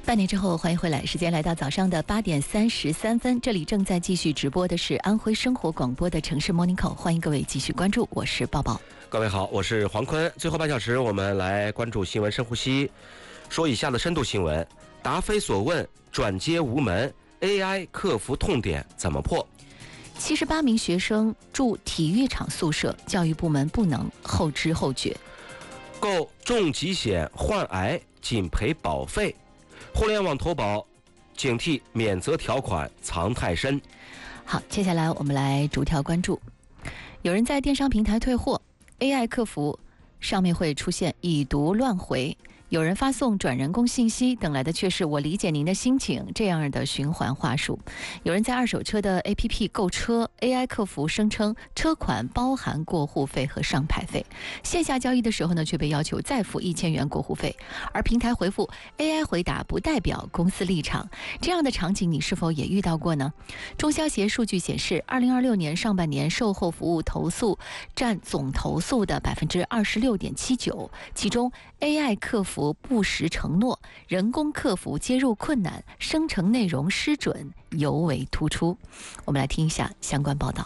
半点之后，欢迎回来。时间来到早上的8点33分，这里正在继续直播的是安徽生活广播的城市 Morning Call， 欢迎各位继续关注，我是抱抱。 各位好，我是黄坤。最后半小时，我们来关注新闻深呼吸，说以下的深度新闻：答非所问，转接无门 ，AI 客服痛点怎么破 ？78名学生住体育场宿舍，教育部门不能后知后觉。 购重疾险患癌仅赔保费，互联网投保警惕免责条款藏太深。 好，接下来我们来逐条关注。有人在电商平台退货 ，AI 客服上面会出现已读乱回。有人发送转人工信息，等来的却是我理解您的心情这样的循环话术。有人在二手车的 APP 购车 ，AI 客服声称车款包含过户费和上牌费，线下交易的时候呢，却被要求再付1000元过户费，而平台回复 AI 回答不代表公司立场。这样的场景你是否也遇到过呢？中消协数据显示，2026年上半年售后服务投诉占总投诉的26.79%，其中 AI 客服不实承诺、人工客服接入困难、生成内容失准尤为突出。我们来听一下相关报道。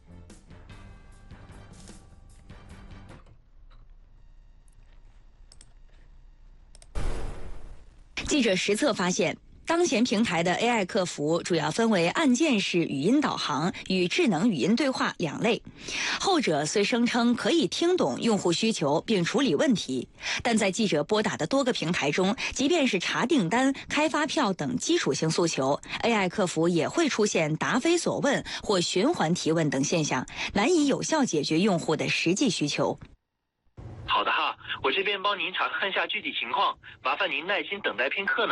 记者实测发现，当前平台的 AI 客服主要分为按键式语音导航与智能语音对话两类。后者虽声称可以听懂用户需求并处理问题，但在记者拨打的多个平台中，即便是查订单、开发票等基础性诉求， AI 客服也会出现答非所问或循环提问等现象，难以有效解决用户的实际需求。 好的哈，我这边帮您查看一下具体情况，麻烦您耐心等待片刻呢。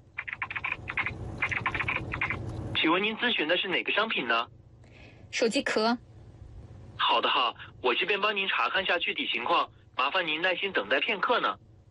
请问您咨询的是哪个商品呢？ 手机壳。 好的哈，我这边帮您查看一下具体情况，麻烦您耐心等待片刻呢。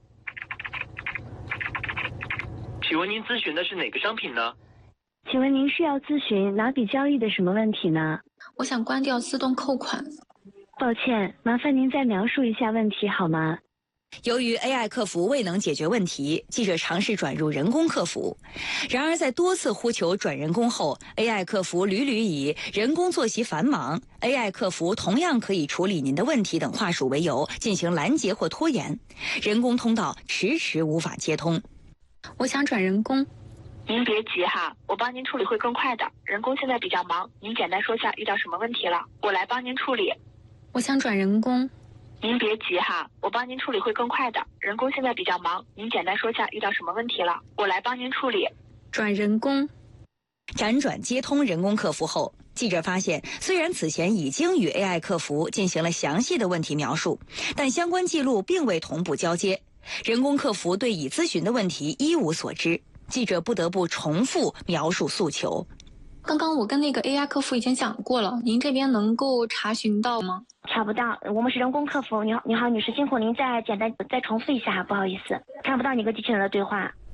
请问您咨询的是哪个商品呢？ 请问您是要咨询哪笔交易的什么问题呢？ 我想关掉自动扣款。 抱歉，麻烦您再描述一下问题好吗？ 由于 AI 客服未能解决问题，记者尝试转入人工客服。然而在多次呼求转人工后， AI 客服屡屡以人工作息繁忙、AI 客服同样可以处理您的问题等话术为由进行拦截或拖延，人工通道迟迟无法接通。 我想转人工。 您别急哈，我帮您处理会更快的，人工现在比较忙，您简单说下遇到什么问题了，我来帮您处理。 我想转人工。 您别急哈，我帮您处理会更快的，人工现在比较忙，您简单说下遇到什么问题了，我来帮您处理。 转人工。 辗转接通人工客服后，记者发现，虽然此前已经与 AI 客服进行了详细的问题描述，但相关记录并未同步交接，人工客服对已咨询的问题一无所知，记者不得不重复描述诉求。 刚刚我跟那个 AI 客服已经讲过了，您这边能够查询到吗？ 查不到，我们是人工客服。你好，女士，辛苦您再简单再重复一下，不好意思，看不到你跟机器人的对话。